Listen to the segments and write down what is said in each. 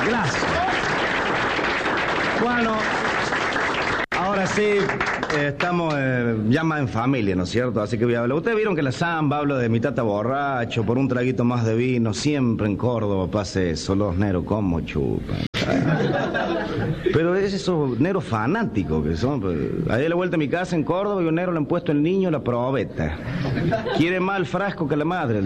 Gracias. Bueno, ahora sí, estamos ya más en familia, ¿no es cierto? Así que voy a hablar. Ustedes vieron que la samba habla de mi tata borracho, por un traguito más de vino, siempre en Córdoba pasa eso, los neros como chupan. Pero es esos neros fanáticos que son. Ahí a la vuelta a mi casa en Córdoba y un negro le han puesto el niño la probeta. Quiere más el frasco que la madre.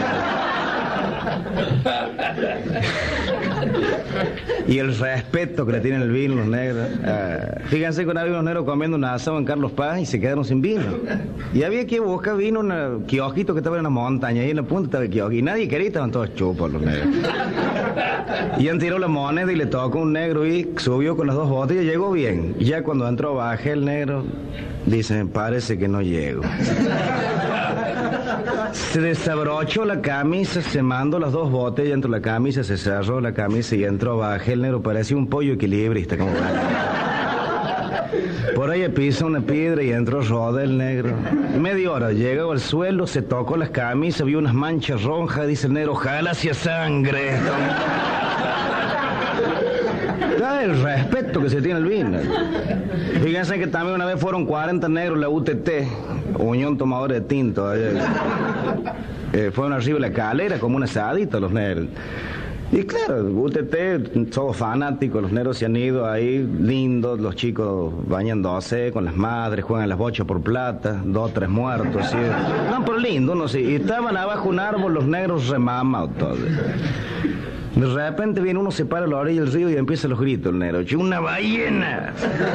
Y el respeto que le tienen el vino los negros. Fíjense que una vez unos negros comiendo un asado en Carlos Paz y se quedaron sin vino. Y había que buscar vino en un kiosquito que estaba en la montaña. Y en la punta estaba el kiosco. Y nadie quería, estaban todos chupos los negros. Y han tirado la moneda y le tocó un negro y subió con las dos botellas y llegó bien. Y ya cuando entró bajé el negro, dice, me parece que no llego. Se desabrochó la camisa, se mandó las dos botellas dentro de la camisa, se cerró la camisa y entró bajé el negro, parecía un pollo equilibrista como por ahí pisó una piedra y entró roda el negro. Media hora, llegó al suelo, se tocó las camisas, vio unas manchas rojas, dice el negro, ojalá sea sangre. Da el respeto que se tiene el vino. Fíjense que también una vez fueron 40 negros la UTT, Unión Tomadora de Tinto. Fueron arriba de la calera como un asadito los negros. Y claro, UTT, todos fanáticos, los negros se han ido ahí, lindos, los chicos bañándose con las madres, juegan las bochas por plata, 2 o 3 muertos, ¿sí? No, pero lindo, no sé. Y estaban abajo un árbol, los negros remamados todos. De repente viene uno, se para a la orilla del río y empieza los gritos el negro. ¡Una ballena!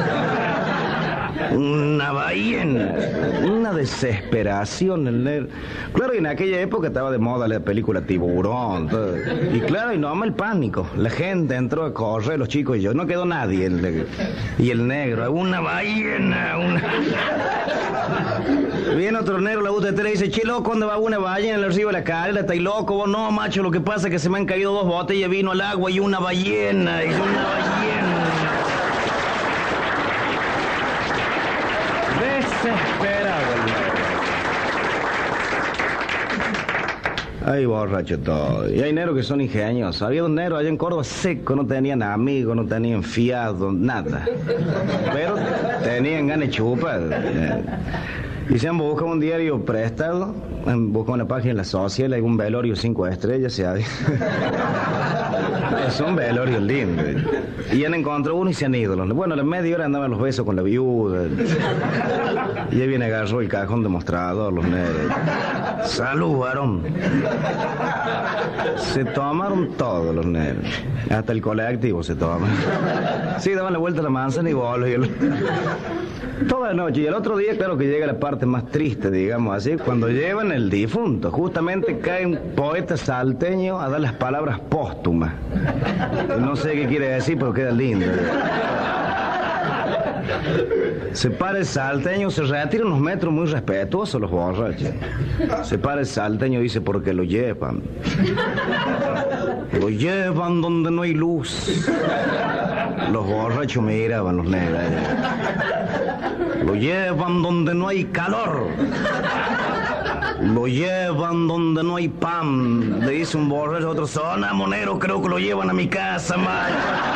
Una ballena. Una desesperación el negro. Claro, y en aquella época estaba de moda la película Tiburón. Todo. Y claro, y no ama el pánico. La gente entró a correr, los chicos y yo. No quedó nadie. Y el negro, una ballena. Viene otro negro, la UTT le dice, che, loco, ¿dónde va una ballena en el río de la calera? ¿Estáis loco? Vos no, macho, lo que pasa es que se me han caído 2 botellas de vino al agua y una ballena. Y una ballena. Desesperado. Ay, borracho todo. Y hay negros que son ingeniosos. Había un negro allá en Córdoba seco, no tenían amigos, no tenían fiado, nada. Pero tenían ganas de chupar. Y se han buscado un diario prestado, han buscado una página en la social, hay un velorio 5 estrellas, es un velorio lindo. Y han encontrado uno y se han ido. Bueno, a la media hora andaban los besos con la viuda. Y ahí viene, agarró el cajón de mostrador, los negros. ¡Salud, varón! Se tomaron todos los negros. Hasta el colectivo se toma. Sí, daban la vuelta a la manzana y volvían. Toda la noche. Y el otro día, claro que llega la parte más triste, digamos así, cuando llevan el difunto. Justamente cae un poeta salteño a dar las palabras póstumas. No sé qué quiere decir, pero queda lindo. Se para el salteño, se retira unos metros muy respetuosos los borrachos. Se para el salteño y dice, porque lo llevan. Lo llevan donde no hay luz. Los borrachos miraban los negros. Lo llevan donde no hay calor. Lo llevan donde no hay pan. Le dice un borracho a otro, zona monero, creo que lo llevan a mi casa, man.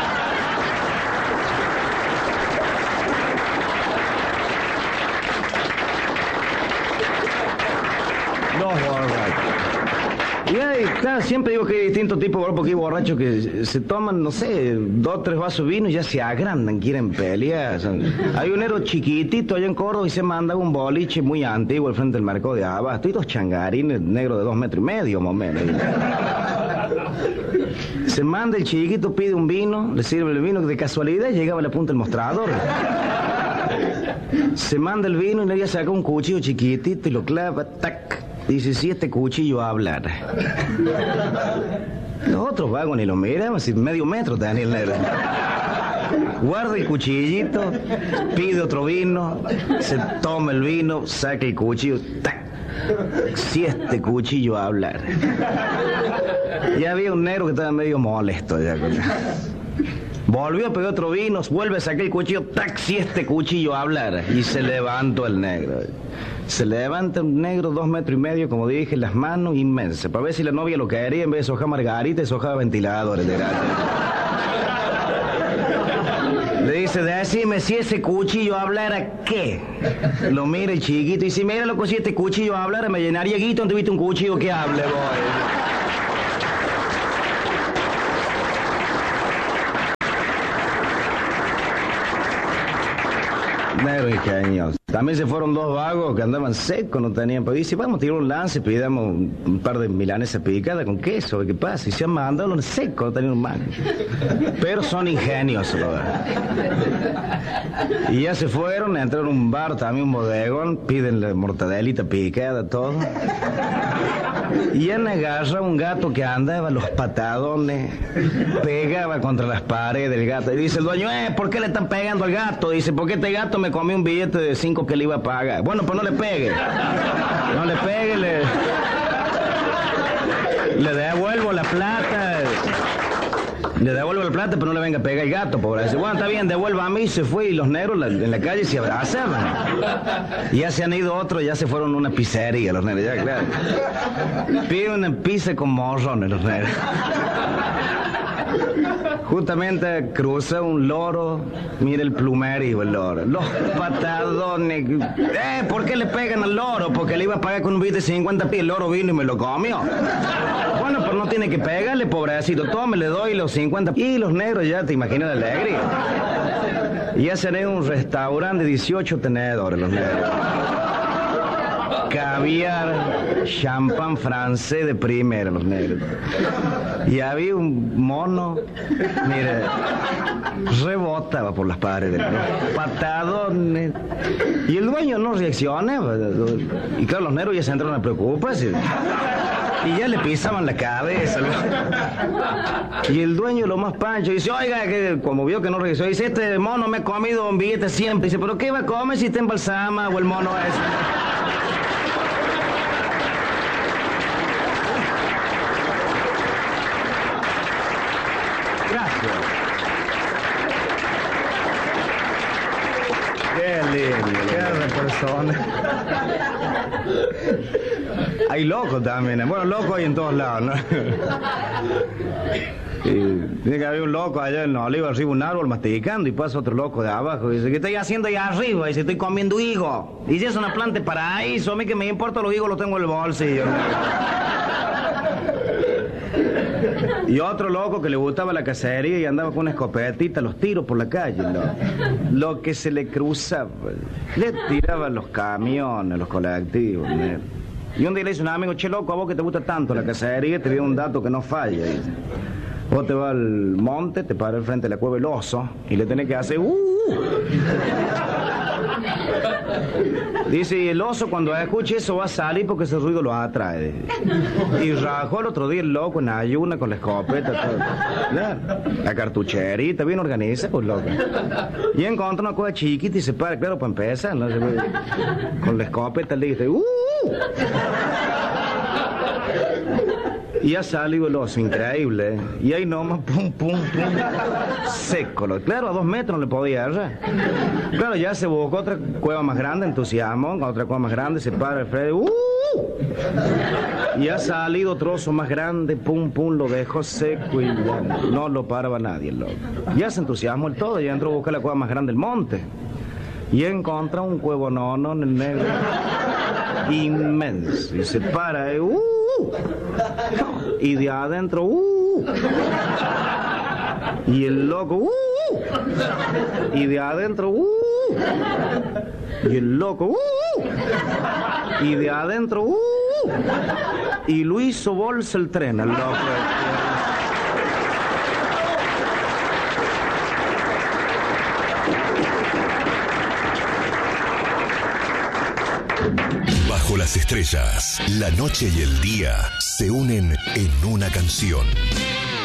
Los borrachos. Y hay, claro, siempre digo que hay distintos tipos de borrachos, porque hay borrachos que se toman, no sé, 2 o 3 vasos de vino y ya se agrandan, quieren pelear. Hay un negro chiquitito allá en Córdoba y se manda un boliche muy antiguo al frente del mercado de Abasto. Y 2 changarines negros de 2,5 metros, más o menos. Se manda el chiquito, pide un vino, le sirve el vino, que de casualidad llegaba a la punta del mostrador. Se manda el vino y le saca un cuchillo chiquitito y lo clava, tac. Dice, si este cuchillo hablara. Los otros vagos ni lo miran, así medio metro tenía el negro. Guarda el cuchillito, pide otro vino, se toma el vino, saca el cuchillo, ¡tac! Si este cuchillo hablara. Ya había un negro que estaba medio molesto ya. Volvió a pegar otro vino, vuelve a sacar el cuchillo, ¡tac! Si este cuchillo hablara. Y se levantó el negro. Se levanta un negro 2,5 metros, como dije, las manos inmensas, para ver si la novia lo quería, en vez de sojar margarita, sojaba ventiladores de gratis. Le dice, decime si ese cuchillo hablara, ¿qué? Lo mira el chiquito y dice, mira, loco, si este cuchillo hablara, me llenaría guito, ¿no tuviste un cuchillo que hable, boy? Negro ingenioso. También se fueron dos vagos que andaban secos, no tenían. Pues dice, vamos a tirar un lance, pidamos un par de milanesas picadas con queso, ¿qué pasa? Y se han mandado los secos, no tenían un mango. Pero son ingeniosos, ¿verdad? Y ya se fueron, entraron a un bar, también un bodegón, piden la mortadelita picada, todo. Y él agarra un gato que andaba los patadones, pegaba contra las paredes del gato. Y dice el dueño, ¿por qué le están pegando al gato? Dice, porque este gato me comió un billete de 5 que le iba a pagar. Bueno, pues no le pegue. No le pegue, le devuelvo la plata. Le devuelvo la plata, pero no le venga a pegar el gato, pobre. Dice, bueno, está bien, devuelva a mí. Se fue y los negros en la calle se abrazaban. Y ya se han ido otros, ya se fueron a una pizzería, los negros, ya, claro. Piden una pizza con morrones, los negros. Justamente cruza un loro, mira el plumerio el loro. Los patadones. ¿Por qué le pegan al loro? Porque le iba a pagar con un billete de 50 pies. El loro vino y me lo comió. Bueno, pero no tiene que pegarle, pobrecito. Tome, le doy los 50. Y los negros ya, te imaginas la alegría. Y ya se han ido a un restaurante de 18 tenedores, los negros. Caviar, champán francés de primera, los negros. Y había un mono, mire, rebotaba por las paredes, patadones. Y el dueño no reacciona. Y claro, los negros ya se entraron a preocuparse. Y ya le pisaban la cabeza. Y el dueño, lo más pancho, dice, oiga, que como vio que no reaccionó, dice, este mono me ha comido un billete siempre. Dice, ¿pero qué va a comer si te embalsama o el mono es? Qué lindo, qué persona. Hay locos también. Bueno, locos hay en todos lados, ¿no? Y dice que había un loco allá en Oliva, arriba un árbol masticando y pasa otro loco de abajo. Y dice, ¿qué estoy haciendo allá arriba? Y dice, estoy comiendo higo. Y si es una planta de paraíso, a mí que me importa los higos, los tengo en el bolsillo. Y otro loco que le gustaba la cacería y andaba con una escopetita, los tiros por la calle. Lo que se le cruzaba, le tiraban los camiones, los colectivos. ¿No? Y un día le dice un amigo, che loco, a vos que te gusta tanto la cacería, te doy un dato que no falla. Dice, vos te vas al monte, te paras al frente de la cueva del oso y le tenés que hacer Dice, y el oso cuando escuche eso va a salir porque ese ruido lo atrae. Y rajó el otro día el loco en ayuna con la escopeta, todo. La cartucherita, bien organizada, pues loco. Y encontró una cosa chiquita y se para, claro, para empezar, ¿no? Con la escopeta le dice, Y ha salido el oso, increíble. Y ahí nomás, pum, pum, pum, seco. Claro, a 2 metros no le podía agarrar. Claro, ya se buscó otra cueva más grande, entusiasmo, otra cueva más grande, se para el Freddy, Y ha salido otro oso más grande, pum, pum, lo dejó seco y no lo paraba nadie, el loco. Ya se entusiasmó el todo, ya entró a buscar la cueva más grande del monte. Y encontró un cuevo nono en el negro, inmenso, y se para, y de adentro, y el loco, y de adentro, y el loco, y de adentro, y lo hizo bolsa el tren, el loco. Bajo las estrellas, la noche y el día se unen en una canción.